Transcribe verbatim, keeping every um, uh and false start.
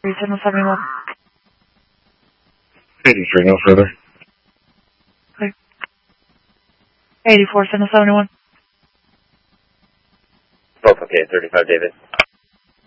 Signal seventy-one. eighty-three, no further. Okay. eighty-four, Signal seventy-one. Both okay, thirty-five, David.